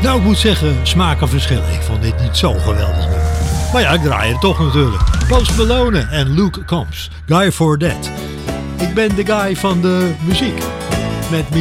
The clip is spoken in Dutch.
Nou, ik moet zeggen, smaken verschillen. Ik vond dit niet zo geweldig. Maar ja, ik draai het toch natuurlijk. Post Malone en Luke Combs. Guy for That. Ik ben de guy van de muziek. Met